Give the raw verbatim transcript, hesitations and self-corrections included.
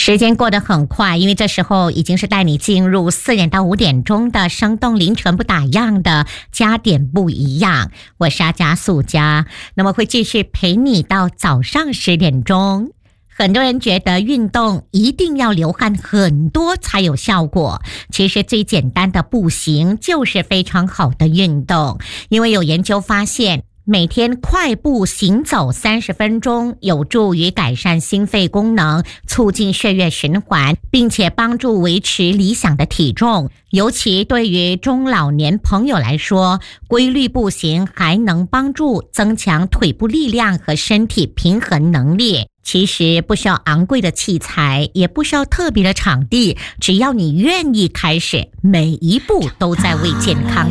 时间过得很快，因为这时候已经是带你进入四点到五点钟的生动零全不打烊的加点不一样。我是阿加素佳，那么会继续陪你到早上十点钟。很多人觉得运动一定要流汗很多才有效果，其实最简单的步行就是非常好的运动，因为有研究发现，每天快步行走三十分钟，有助于改善心肺功能，促进血液循环，并且帮助维持理想的体重。尤其对于中老年朋友来说，规律步行还能帮助增强腿部力量和身体平衡能力。其实不需要昂贵的器材，也不需要特别的场地，只要你愿意开始，每一步都在为健康